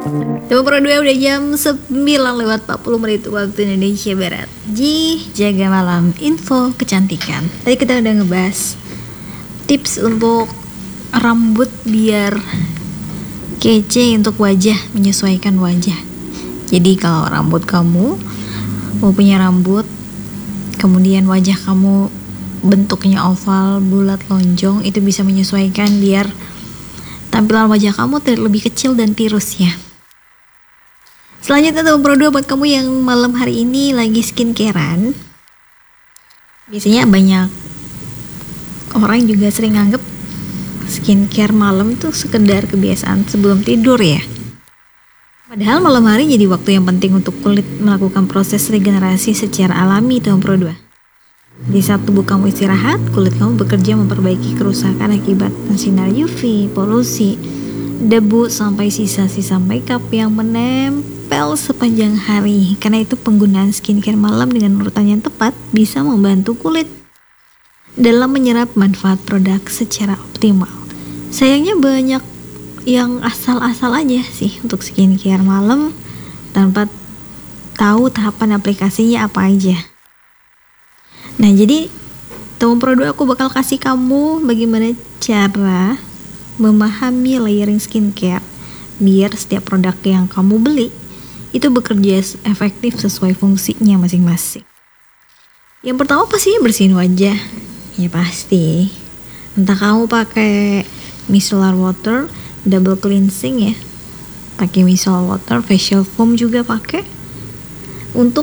Temu Pro 2 udah jam 9:40 waktu Indonesia Barat. Jaga malam, info kecantikan. Tadi kita udah ngebahas tips untuk rambut biar kece untuk wajah, menyesuaikan wajah. Jadi kalau rambut kamu mau punya rambut, kemudian wajah kamu bentuknya oval, bulat, lonjong, itu bisa menyesuaikan biar tampilan wajah kamu terlihat lebih kecil dan tirus ya. Selanjutnya Temu Pro 2 buat kamu yang malam hari ini lagi skincarean. Biasanya banyak orang juga sering nganggep skincare malam tuh sekedar kebiasaan sebelum tidur ya. Padahal malam hari jadi waktu yang penting untuk kulit melakukan proses regenerasi secara alami Temu Pro 2. Di saat tubuh kamu istirahat, kulit kamu bekerja memperbaiki kerusakan akibat sinar UV, polusi, debu, sampai sisa-sisa makeup yang menempel sepanjang hari. Karena itu penggunaan skincare malam dengan urutan yang tepat bisa membantu kulit dalam menyerap manfaat produk secara optimal. Sayangnya banyak yang asal-asal aja sih untuk skincare malam tanpa tahu tahapan aplikasinya apa aja. Nah, jadi Temu Pro 2 aku bakal kasih kamu bagaimana cara memahami layering skincare biar setiap produk yang kamu beli itu bekerja efektif sesuai fungsinya masing-masing. Yang pertama pasti bersihin wajah. Ya pasti. Entah kamu pakai micellar water, double cleansing ya. Pakai micellar water, facial foam juga pakai untuk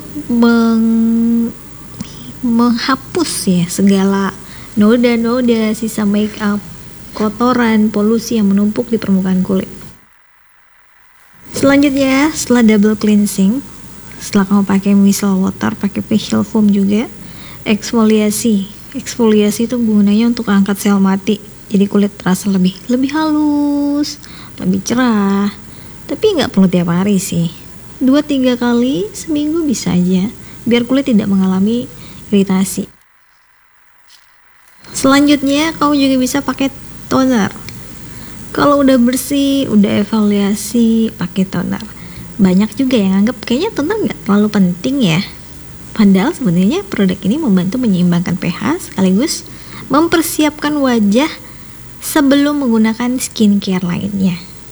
menghapus ya segala noda-noda, sisa makeup, kotoran, polusi yang menumpuk di permukaan kulit. Selanjutnya, setelah double cleansing, setelah kamu pakai micellar water, pakai facial foam juga, eksfoliasi. Eksfoliasi itu gunanya untuk angkat sel mati. Jadi kulit terasa lebih halus, lebih cerah. Tapi nggak perlu tiap hari sih. 2-3 kali seminggu bisa aja, biar kulit tidak mengalami iritasi. Selanjutnya, kamu juga bisa pakai toner. Kalau udah bersih, udah evaluasi, pakai toner. Banyak juga yang anggap kayaknya toner nggak terlalu penting ya. Padahal sebenarnya produk ini membantu menyeimbangkan pH sekaligus mempersiapkan wajah sebelum menggunakan skincare lainnya.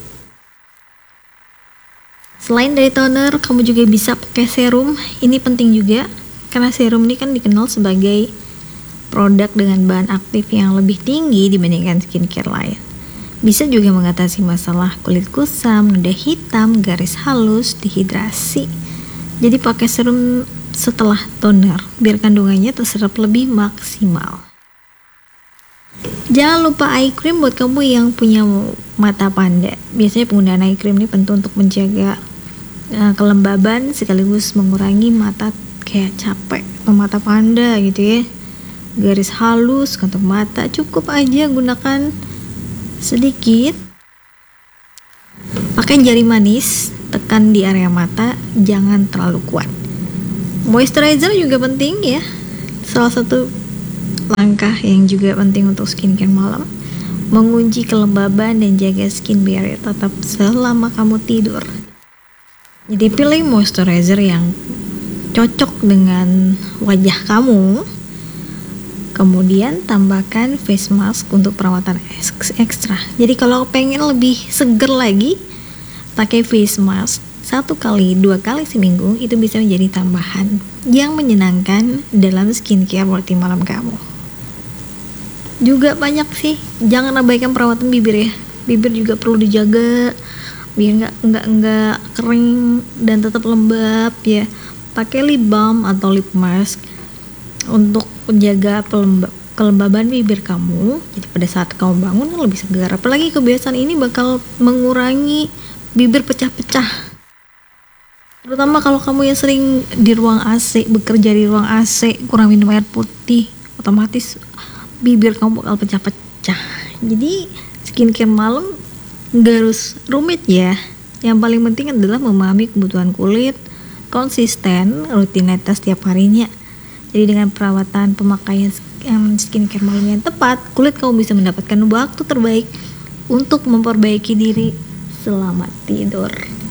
Selain dari toner, kamu juga bisa pakai serum. Ini penting juga karena serum ini kan dikenal sebagai produk dengan bahan aktif yang lebih tinggi dibandingkan skincare lain. Bisa juga mengatasi masalah kulit kusam, noda hitam, garis halus, dehidrasi. Jadi pakai serum setelah toner biar kandungannya terserap lebih maksimal. Jangan lupa eye cream buat kamu yang punya mata panda. Biasanya penggunaan eye cream ini penting untuk menjaga kelembaban sekaligus mengurangi mata kayak capek atau mata panda gitu ya. Garis halus, kantung mata, cukup aja gunakan sedikit. Pakai jari manis, tekan di area mata, jangan terlalu kuat. Moisturizer juga penting ya. Salah satu langkah yang juga penting untuk skincare malam, mengunci kelembaban dan jaga skin barrier tetap selama kamu tidur. Jadi pilih moisturizer yang cocok dengan wajah kamu. Kemudian tambahkan face mask untuk perawatan ekstra. Jadi kalau pengen lebih seger lagi, pakai face mask 1 kali 2 kali seminggu, itu bisa menjadi tambahan yang menyenangkan dalam skincare worthy malam kamu. Juga banyak sih, jangan abaikan perawatan bibir ya. Bibir juga perlu dijaga biar nggak kering dan tetap lembab ya. Pakai lip balm atau lip mask untuk menjaga kelembaban bibir kamu. Jadi pada saat kamu bangun lebih segar. Apalagi kebiasaan ini bakal mengurangi bibir pecah-pecah. Terutama kalau kamu yang sering di ruang AC, bekerja di ruang AC, kurang minum air putih, otomatis bibir kamu bakal pecah-pecah. Jadi skincare malam gak harus rumit ya. Yang paling penting adalah memahami kebutuhan kulit, konsisten, rutinitas setiap harinya. Jadi dengan perawatan pemakaian skincare malam yang tepat, kulit kamu bisa mendapatkan waktu terbaik untuk memperbaiki diri selamat tidur.